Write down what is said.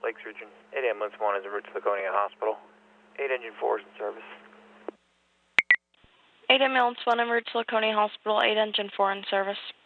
Lakes Region. 8 ambulance 1 is en route to Laconia Hospital. 8 engine 4 is in service. 8 ambulance 1 en route to Laconia Hospital, 8 engine 4 in service.